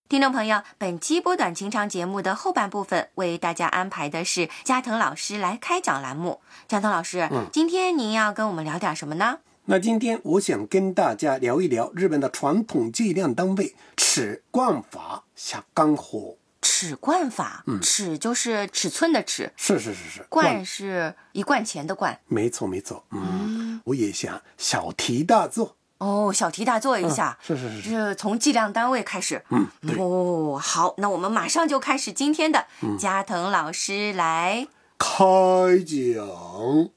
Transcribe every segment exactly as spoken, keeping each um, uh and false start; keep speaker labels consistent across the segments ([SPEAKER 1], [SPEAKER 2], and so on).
[SPEAKER 1] 听众朋友，本期波短情长节目的后半部分为大家安排的是加藤老师来开讲栏目。加藤老师、嗯、今天您要跟我们聊点什么呢？
[SPEAKER 2] 那今天我想跟大家聊一聊日本的传统计量单位尺贯法下干火。
[SPEAKER 1] 尺贯法、嗯、尺就是尺寸的尺，
[SPEAKER 2] 是是是是，
[SPEAKER 1] 贯是一贯钱的贯，
[SPEAKER 2] 没错没错。 嗯, 嗯我也想小题大做
[SPEAKER 1] 哦，小题大做一下、
[SPEAKER 2] 嗯、是是是，
[SPEAKER 1] 是从计量单位开始。
[SPEAKER 2] 嗯，对。
[SPEAKER 1] 哦，好，那我们马上就开始今天的加藤老师来、嗯、
[SPEAKER 2] 开讲。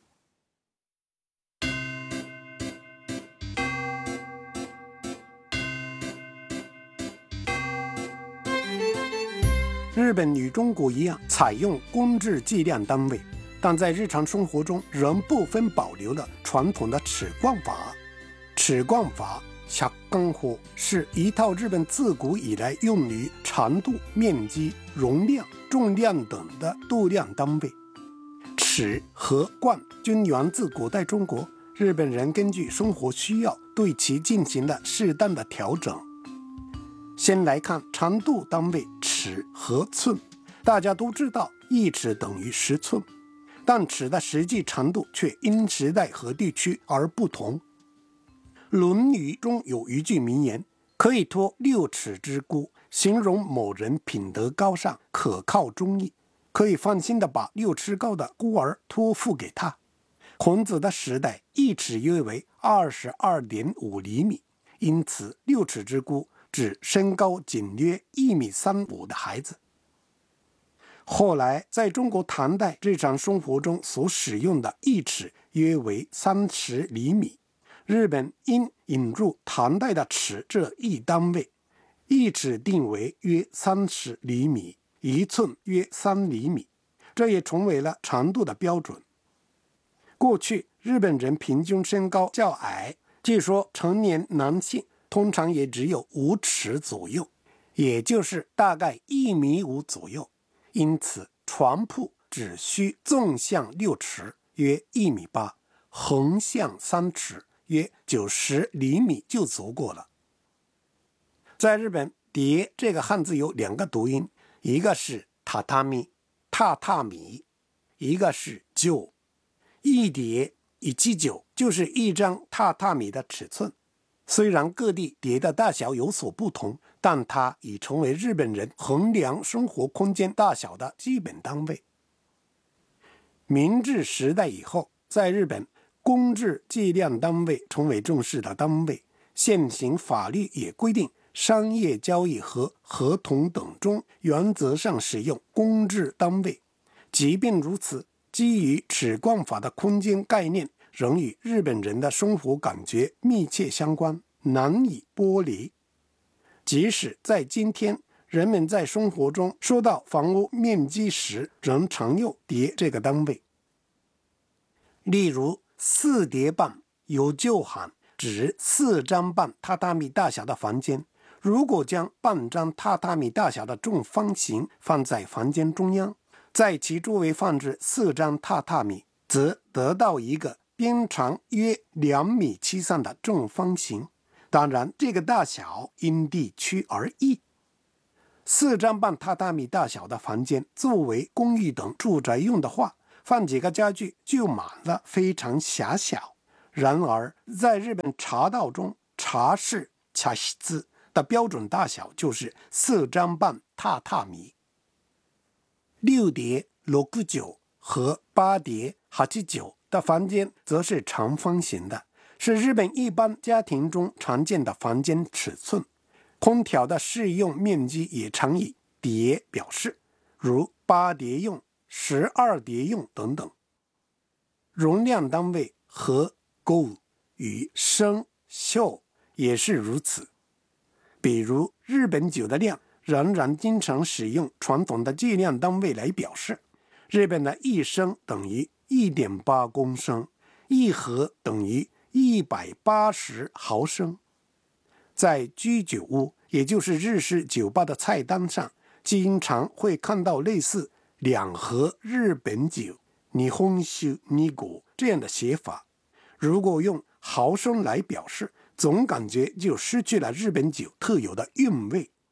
[SPEAKER 2] 日本与中国一样采用公制计量单位，但在日常生活中仍部分保留了传统的尺贯法。尺贯法下干火是一套日本自古以来用于长度、面积、容量、重量等的度量单位。尺和贯均源自古代中国，日本人根据生活需要对其进行了适当的调整。先来看长度单位尺和寸，大家都知道一尺等于十寸，但尺的实际长度却因时代和地区而不同。论语中有一句名言，可以托六尺之孤，形容某人品德高尚，可靠忠义，可以放心地把六尺高的孤儿托付给他。孔子的时代，一尺约为 二十二点五厘米，因此六尺之孤指身高仅约一米三五的孩子。后来在中国唐代日常生活中所使用的一尺约为三十厘米，日本因引入唐代的尺这一单位，一尺定为约三十厘米，一寸约三厘米，这也成为了长度的标准。过去日本人平均身高较矮，据说成年男性通常也只有五尺左右，也就是大概一米五左右，因此床铺只需纵向六尺，约一米八，横向三尺，约九十厘米就足够了。在日本，叠这个汉字有两个读音，一个是榻榻米，榻榻米，一个是九。一叠一七九就是一张榻榻米的尺寸。虽然各地叠的大小有所不同，但它已成为日本人衡量生活空间大小的基本单位。明治时代以后，在日本公制计量单位成为正式的单位，现行法律也规定商业交易和合同等中原则上使用公制单位。即便如此，基于尺贯法的空间概念仍与日本人的生活感觉密切相关，难以剥离。即使在今天，人们在生活中说到房屋面积时，仍常用叠这个单位。例如四叠半有就喊指四张半榻榻米大小的房间，如果将半张榻榻米大小的正方形放在房间中央，在其周围放置四张榻榻米，则得到一个边长约两米七三的正方形。当然，这个大小因地区而异。四张半榻榻米大小的房间，作为公寓等住宅用的话，放几个家具就满了，非常狭小。然而，在日本茶道中，茶室茶室的标准大小就是四张半榻榻米。六叠六九和八叠八九的房间则是长方形的，是日本一般家庭中常见的房间尺寸。空调的适用面积也常以叠表示，如八叠用、十二叠用等等。容量单位和购与升秀也是如此。比如日本酒的量仍然经常使用传统的计量单位来表示，日本的一升等于 一点八公升，一盒等于一百八十毫升。在居酒屋，也就是日式酒吧的菜单上，经常会看到类似两盒日本酒日本酒に合这样的写法。如果用毫升来表示，总感觉就失去了日本酒特有的韵味。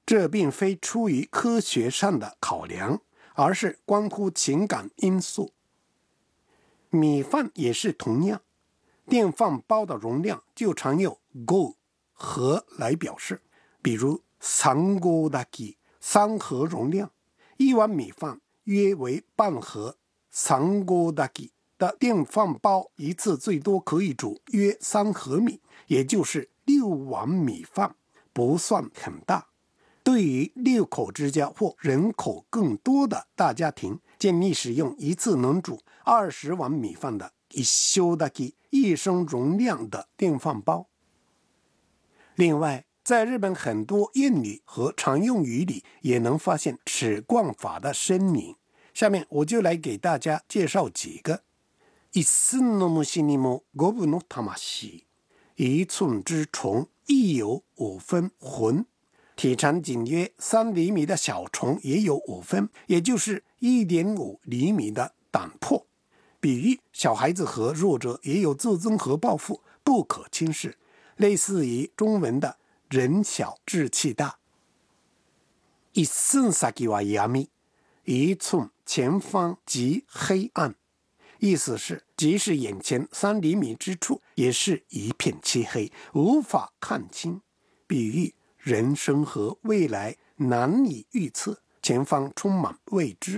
[SPEAKER 2] 这并非出于科学上的考量，而是关乎情感因素。米饭也是同样，电饭煲的容量就常用 ご 和来表示，比如三合炊き三合容量，一碗米饭约为半盒，三合炊き的电饭煲一次最多可以煮约三盒米，也就是六碗米饭，不算很大。对于六口之家或人口更多的大家庭，建议使用一次能煮二十碗米饭的一升炊き一升容量的电饭煲。另外，在日本很多谚语和常用语里也能发现尺贯法的身影。下面我就来给大家介绍几个。一寸の虫にも五分の魂，一寸之虫亦有五分魂。体长仅约三厘米的小虫也有五分，也就是一点五厘米的胆魄。比喻小孩子和弱者也有自尊和抱负，不可轻视，类似于中文的人小志气大。一寸先は闇，一寸前方即黑暗，意思是即使眼前三厘米之处也是一片漆黑，无法看清。比喻人生和未来难以预测，前方充满未知。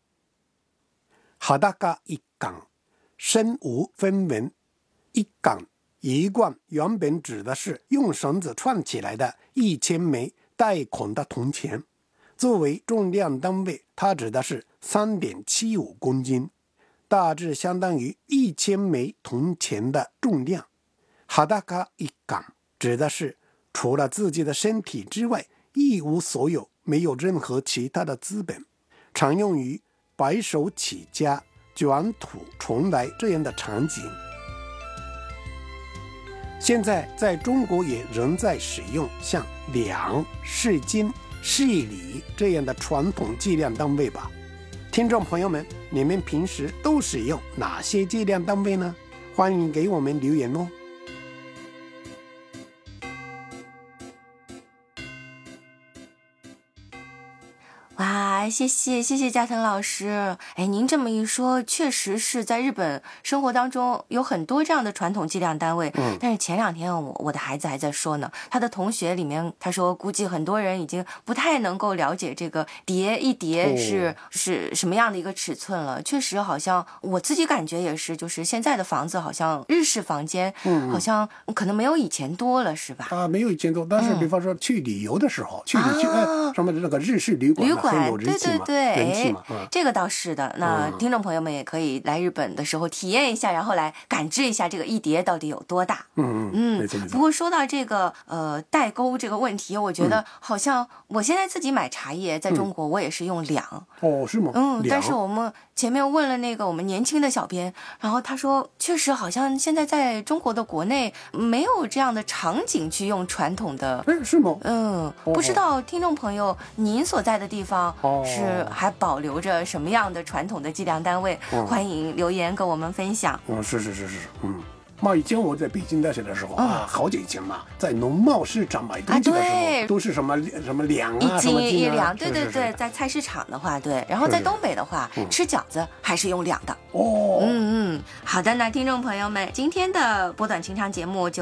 [SPEAKER 2] 裸一竿，身无分文。一竿一贯原本指的是用绳子串起来的一千枚带孔的铜钱，作为重量单位，它指的是 三点七五公斤，大致相当于一千枚铜钱的重量。裸一竿指的是除了自己的身体之外一无所有，没有任何其他的资本，常用于白手起家、卷土重来这样的场景。现在在中国也仍在使用像两、市斤、市里这样的传统计量单位吧。听众朋友们，你们平时都使用哪些计量单位呢？欢迎给我们留言哦。
[SPEAKER 1] 哇，谢谢谢谢加藤老师。哎，您这么一说，确实是在日本生活当中有很多这样的传统计量单位。嗯，但是前两天我我的孩子还在说呢，他的同学里面他说估计很多人已经不太能够了解这个叠一叠是、哦、是什么样的一个尺寸了。确实好像我自己感觉也是，就是现在的房子好像日式房间好像可能没有以前多了，是吧？
[SPEAKER 2] 啊，没有以前多，但是比方说去旅游的时候，嗯、去旅去、啊、什么这个日式旅馆、啊。
[SPEAKER 1] 对对对，
[SPEAKER 2] 哎、
[SPEAKER 1] 嗯，这个倒是的。那听众朋友们也可以来日本的时候体验一下，然后来感知一下这个一叠到底有多大。
[SPEAKER 2] 嗯嗯，没错没错。
[SPEAKER 1] 不过说到这个呃代沟这个问题，我觉得好像我现在自己买茶叶，在中国我也是用两。
[SPEAKER 2] 嗯、哦，是吗？
[SPEAKER 1] 嗯，但是我们前面问了那个我们年轻的小编，然后他说，确实好像现在在中国的国内没有这样的场景去用传统的。
[SPEAKER 2] 哎，是吗？
[SPEAKER 1] 嗯，不知道听众朋友您所在的地方。是还保留着什么样的传统的计量单位、嗯、欢迎留言跟我们分享。
[SPEAKER 2] 嗯，是是是是，嗯。嘛，以前我在北京大学的时候、嗯、啊，好久以前嘛，在农贸市场买东西的时候，啊、都是什么什么两啊，
[SPEAKER 1] 一斤一两，
[SPEAKER 2] 啊、
[SPEAKER 1] 对对对，在菜市场的话，对，然后在东北的话，
[SPEAKER 2] 是是
[SPEAKER 1] 吃饺子还是用两的。
[SPEAKER 2] 哦，
[SPEAKER 1] 嗯嗯，好的，那听众朋友们，今天的波短情长节目就。